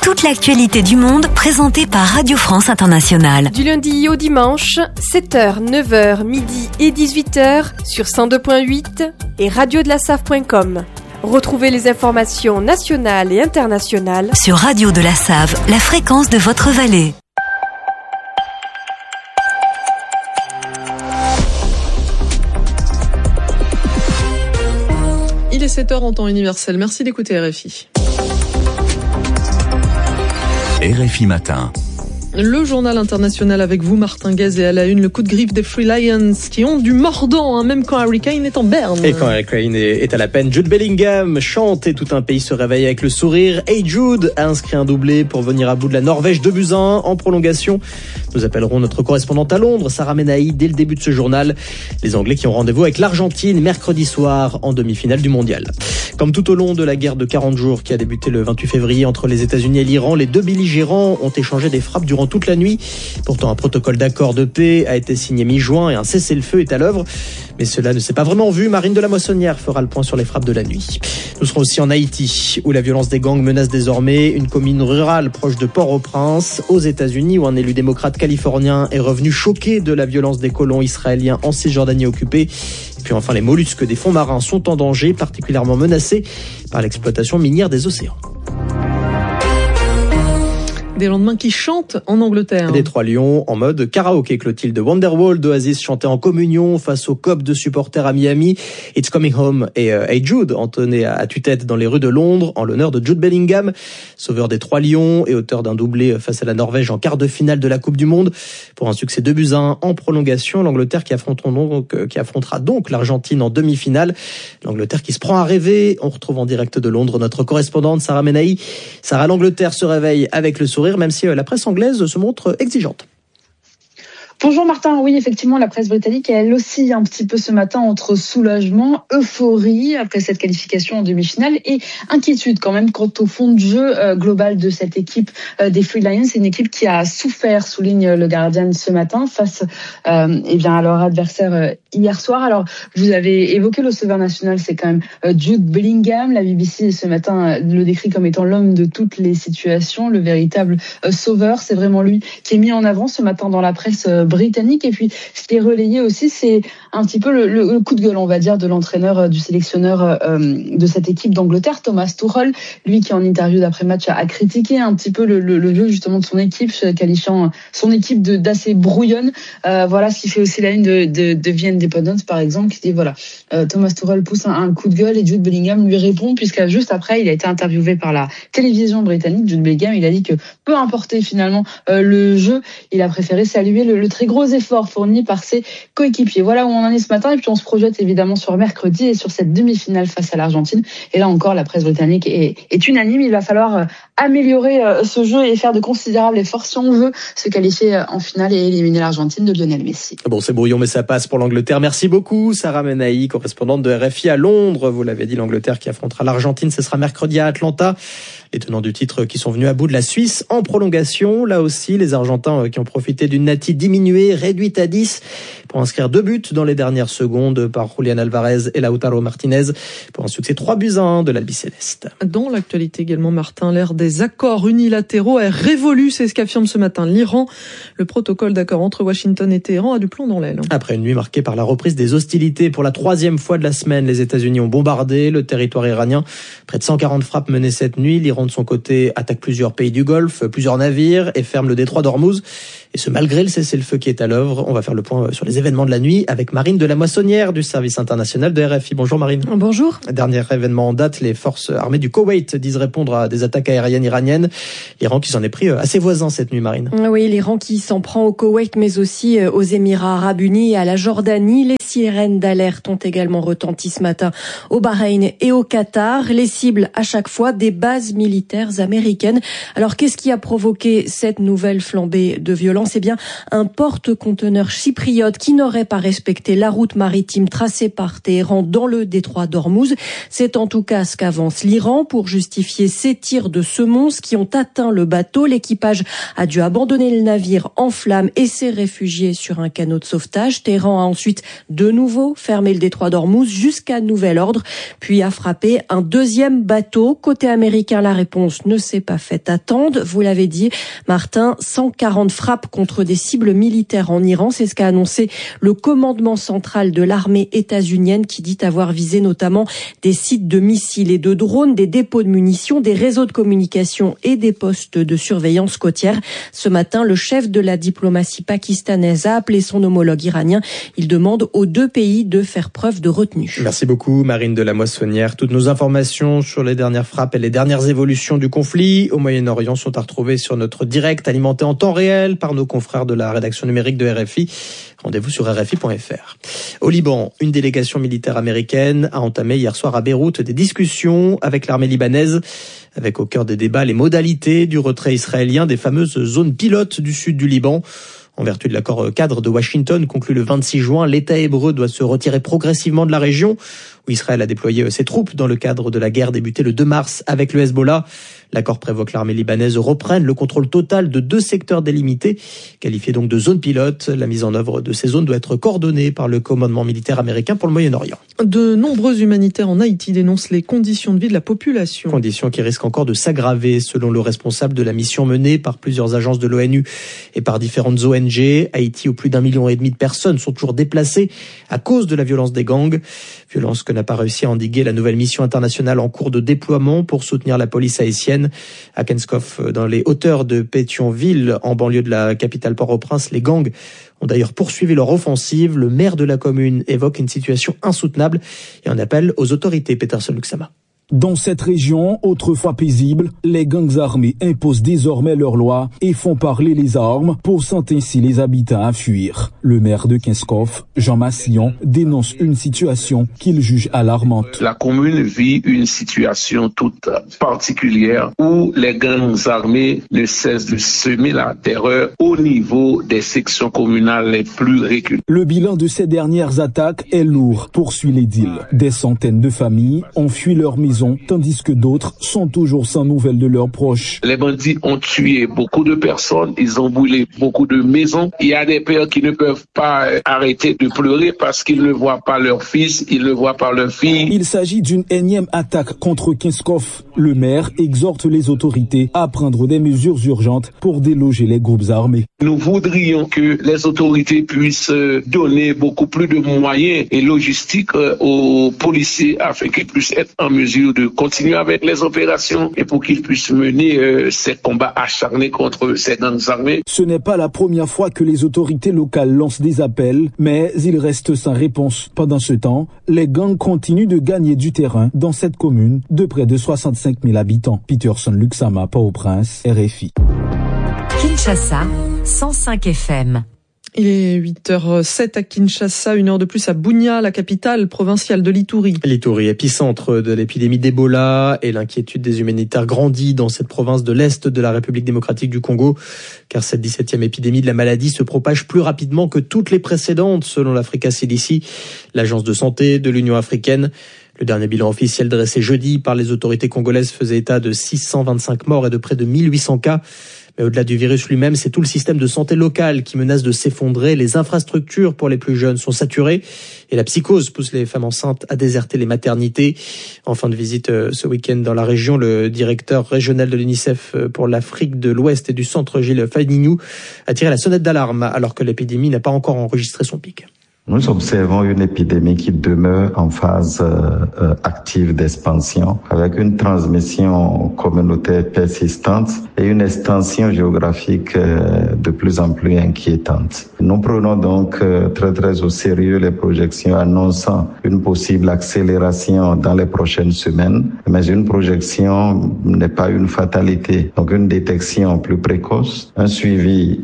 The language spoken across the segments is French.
Toute l'actualité du monde présentée par Radio France Internationale. Du lundi au dimanche, 7h, 9h, midi et 18h sur 102.8 et radiodelasave.com. Retrouvez les informations nationales et internationales sur Radio de la Save, la fréquence de votre vallée. Il est 7h en temps universel. Merci d'écouter RFI. RFI Matin. Le journal international avec vous, Martin Gaz, et à la une, le coup de griffe des Free Lions qui ont du mordant, même quand Harry Kane est en berne. Et quand Harry Kane est à la peine, Jude Bellingham chante et tout un pays se réveille avec le sourire. Hey Jude a inscrit un doublé pour venir à bout de la Norvège 2-1 en prolongation. Nous appellerons notre correspondante à Londres, Sarah Menahi, dès le début de ce journal. Les Anglais qui ont rendez-vous avec l'Argentine mercredi soir en demi-finale du mondial. Comme tout au long de la guerre de 40 jours qui a débuté le 28 février entre les États-Unis et l'Iran, les deux belligérants ont échangé des frappes durant toute la nuit. Pourtant, un protocole d'accord de paix a été signé mi-juin et un cessez-le-feu est à l'œuvre. Mais cela ne s'est pas vraiment vu. Marine de la Moissonnière fera le point sur les frappes de la nuit. Nous serons aussi en Haïti, où la violence des gangs menace désormais une commune rurale proche de Port-au-Prince, aux États-Unis, où un élu démocrate californien est revenu choqué de la violence des colons israéliens en Cisjordanie occupée. Et puis enfin, les mollusques des fonds marins sont en danger, particulièrement menacés par l'exploitation minière des océans. Des lendemains qui chantent en Angleterre. Des Trois Lions en mode karaoké. Clotilde Wonderwall d'Oasis chantait en communion face au COP de supporters à Miami. It's Coming Home et Hey Jude entonné à tue-tête dans les rues de Londres en l'honneur de Jude Bellingham, sauveur des Trois Lions et auteur d'un doublé face à la Norvège en quart de finale de la Coupe du Monde. Pour un succès 2-1 en prolongation, l'Angleterre qui affrontera donc l'Argentine en demi-finale. L'Angleterre qui se prend à rêver. On retrouve en direct de Londres notre correspondante Sarah Menahi. Sarah, l'Angleterre se réveille avec le sourire, même si la presse anglaise se montre exigeante. Bonjour Martin, oui effectivement la presse britannique elle oscille un petit peu ce matin entre soulagement, euphorie après cette qualification en demi-finale et inquiétude quand même quant au fond de jeu global de cette équipe des Free Lions. C'est une équipe qui a souffert, souligne le Guardian ce matin, face à leur adversaire hier soir. Alors vous avez évoqué le sauveur national, c'est quand même Jude Bellingham. La BBC ce matin le décrit comme étant l'homme de toutes les situations, le véritable sauveur. C'est vraiment lui qui est mis en avant ce matin dans la presse britannique. Et puis ce qui est relayé aussi, c'est un petit peu le coup de gueule, on va dire, de l'entraîneur, du sélectionneur de cette équipe d'Angleterre, Thomas Tuchel, lui qui en interview d'après-match a critiqué un petit peu le jeu justement de son équipe, qualifiant son équipe d'assez brouillonne. Voilà ce qui fait aussi la une de The Independent par exemple, qui dit voilà, Thomas Tuchel pousse un coup de gueule et Jude Bellingham lui répond, puisque juste après il a été interviewé par la télévision britannique. Jude Bellingham, il a dit que peu importait finalement le jeu, il a préféré saluer le très gros effort fourni par ses coéquipiers. Voilà où on en est ce matin, et puis on se projette évidemment sur mercredi et sur cette demi-finale face à l'Argentine. Et là encore, la presse britannique est unanime. Il va falloir améliorer ce jeu et faire de considérables efforts si on veut se qualifier en finale et éliminer l'Argentine de Lionel Messi. Bon, c'est brouillon, mais ça passe pour l'Angleterre. Merci beaucoup, Sarah Menahi, correspondante de RFI à Londres. Vous l'avez dit, l'Angleterre qui affrontera l'Argentine, ce sera mercredi à Atlanta. Les tenants du titre qui sont venus à bout de la Suisse en prolongation. Là aussi, les Argentins qui ont profité d'une Nati diminuée, réduite à 10, pour inscrire 2 buts dans les dernières secondes par Julián Álvarez et Lautaro Martínez, pour un succès 3-1 de l'Albiceleste. Dans l'actualité également, Martin, l'ère des accords unilatéraux est révolue, c'est ce qu'affirme ce matin l'Iran. Le protocole d'accord entre Washington et Téhéran a du plomb dans l'aile. Après une nuit marquée par la reprise des hostilités pour la 3e fois de la semaine, les États-Unis ont bombardé le territoire iranien. Près de 140 frappes menées cette nuit. L'Iran, de son côté, attaque plusieurs pays du Golfe, plusieurs navires et ferme le détroit d'Ormuz. Et ce malgré le cessez-le-feu qui est à l'œuvre. On va faire le point sur les événements de la nuit avec Marine de la Moissonnière du service international de RFI. Bonjour Marine. Bonjour. Dernier événement en date, les forces armées du Koweït disent répondre à des attaques aériennes iraniennes. L'Iran qui s'en est pris à ses voisins cette nuit, Marine. Oui, l'Iran qui s'en prend au Koweït mais aussi aux Émirats Arabes Unis et à la Jordanie. Les sirènes d'alerte ont également retenti ce matin au Bahreïn et au Qatar. Les cibles à chaque fois des bases militaires américaines. Alors qu'est-ce qui a provoqué cette nouvelle flambée de violence ? Eh bien, un porte-conteneur chypriote qui n'aurait pas respecté la route maritime tracée par Téhéran dans le détroit d'Ormuz. C'est en tout cas ce qu'avance l'Iran pour justifier ces tirs de semonce qui ont atteint le bateau. L'équipage a dû abandonner le navire en flammes et s'est réfugié sur un canot de sauvetage. Téhéran a ensuite de nouveau fermé le détroit d'Ormuz jusqu'à nouvel ordre, puis a frappé un deuxième bateau. Côté américain, la réponse ne s'est pas faite attendre. Vous l'avez dit, Martin, 140 frappes contre des cibles militaires en Iran. C'est ce qu'a annoncé le commandement central de l'armée états-unienne qui dit avoir visé notamment des sites de missiles et de drones, des dépôts de munitions, des réseaux de communication et des postes de surveillance côtière. Ce matin, le chef de la diplomatie pakistanaise a appelé son homologue iranien. Il demande aux deux pays de faire preuve de retenue. Merci beaucoup Marine de la Moissonnière. Toutes nos informations sur les dernières frappes et les dernières évolutions du conflit au Moyen-Orient sont à retrouver sur notre direct alimenté en temps réel par nos confrères de la rédaction numérique de RFI. Rendez-vous sur RFI.fr. Au Liban, une délégation militaire américaine a entamé hier soir à Beyrouth des discussions avec l'armée libanaise, avec au cœur des débats les modalités du retrait israélien des fameuses zones pilotes du sud du Liban. En vertu de l'accord cadre de Washington conclu le 26 juin, l'État hébreu doit se retirer progressivement de la région où Israël a déployé ses troupes dans le cadre de la guerre débutée le 2 mars avec le Hezbollah. L'accord prévoit que l'armée libanaise reprenne le contrôle total de 2 secteurs délimités, qualifiés donc de zones pilotes. La mise en œuvre de ces zones doit être coordonnée par le commandement militaire américain pour le Moyen-Orient. De nombreux humanitaires en Haïti dénoncent les conditions de vie de la population. Conditions qui risquent encore de s'aggraver selon le responsable de la mission menée par plusieurs agences de l'ONU et par différentes ONG. Haïti, où plus d'1,5 million de personnes sont toujours déplacées à cause de la violence des gangs. Violence que n'a pas réussi à endiguer la nouvelle mission internationale en cours de déploiement pour soutenir la police haïtienne. À Kenskoff, dans les hauteurs de Pétionville, en banlieue de la capitale Port-au-Prince, les gangs ont d'ailleurs poursuivi leur offensive. Le maire de la commune évoque une situation insoutenable et en appelle aux autorités. Peterson Luxama. Dans cette région, autrefois paisible, les gangs armés imposent désormais leurs lois et font parler les armes, poussant ainsi les habitants à fuir. Le maire de Kenskoff, Jean Massillon, dénonce une situation qu'il juge alarmante. La commune vit une situation toute particulière où les gangs armés ne cessent de semer la terreur au niveau des sections communales les plus reculées. Le bilan de ces dernières attaques est lourd, poursuit l'édile. Des centaines de familles ont fui leur maison, tandis que d'autres sont toujours sans nouvelles de leurs proches. Les bandits ont tué beaucoup de personnes, ils ont brûlé beaucoup de maisons. Il y a des pères qui ne peuvent pas arrêter de pleurer parce qu'ils ne voient pas leur fils, ils ne voient pas leur fille. Il s'agit d'une énième attaque contre Kenskoff. Le maire exhorte les autorités à prendre des mesures urgentes pour déloger les groupes armés. Nous voudrions que les autorités puissent donner beaucoup plus de moyens et logistiques aux policiers afin qu'ils puissent être en mesure de continuer avec les opérations et pour qu'ils puissent mener ces combats acharnés contre ces gangs armés. Ce n'est pas la première fois que les autorités locales lancent des appels, mais ils restent sans réponse. Pendant ce temps, les gangs continuent de gagner du terrain dans cette commune de près de 65 000 habitants. Peterson Luxama, Port-au-Prince, RFI. Kinshasa, 105 FM. Il est 8h07 à Kinshasa, 1 heure de plus à Bunia, la capitale provinciale de l'Ituri. L'Ituri, épicentre de l'épidémie d'Ebola, et l'inquiétude des humanitaires grandit dans cette province de l'Est de la République démocratique du Congo, car cette 17e épidémie de la maladie se propage plus rapidement que toutes les précédentes, selon l'Africa CDC, l'agence de santé de l'Union africaine. Le dernier bilan officiel dressé jeudi par les autorités congolaises faisait état de 625 morts et de près de 1800 cas. Mais au-delà du virus lui-même, c'est tout le système de santé local qui menace de s'effondrer. Les infrastructures pour les plus jeunes sont saturées et la psychose pousse les femmes enceintes à déserter les maternités. En fin de visite ce week-end dans la région, le directeur régional de l'UNICEF pour l'Afrique de l'Ouest et du Centre, Gilles Fagninou, a tiré la sonnette d'alarme alors que l'épidémie n'a pas encore enregistré son pic. Nous observons une épidémie qui demeure en phase active d'expansion, avec une transmission communautaire persistante et une extension géographique de plus en plus inquiétante. Nous prenons donc très au sérieux les projections annonçant une possible accélération dans les prochaines semaines, mais une projection n'est pas une fatalité. Donc une détection plus précoce, un suivi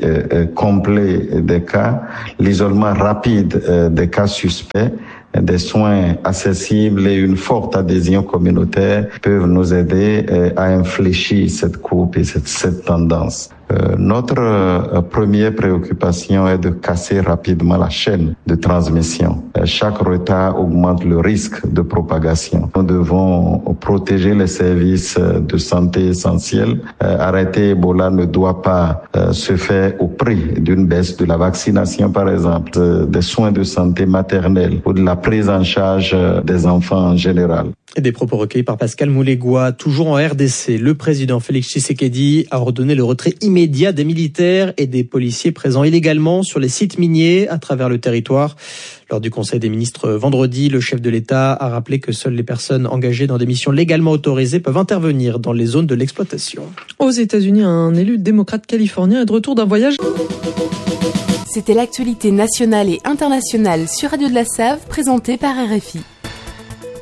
complet des cas, l'isolement rapide des cas suspects, des soins accessibles et une forte adhésion communautaire peuvent nous aider à infléchir cette courbe et cette tendance. Notre première préoccupation est de casser rapidement la chaîne de transmission. Chaque retard augmente le risque de propagation. Nous devons protéger les services de santé essentiels. Arrêter Ebola ne doit pas se faire au prix d'une baisse de la vaccination, par exemple, des soins de santé maternelle ou de la prise en charge des enfants en général. Et des propos recueillis par Pascal Moulégois. Toujours en RDC, le président Félix Tshisekedi a ordonné le retrait immédiat des militaires et des policiers présents illégalement sur les sites miniers à travers le territoire. Lors du Conseil des ministres vendredi, le chef de l'État a rappelé que seules les personnes engagées dans des missions légalement autorisées peuvent intervenir dans les zones de l'exploitation. Aux États-Unis, un élu démocrate californien est de retour d'un voyage. C'était l'actualité nationale et internationale sur Radio de la Save, présentée par RFI.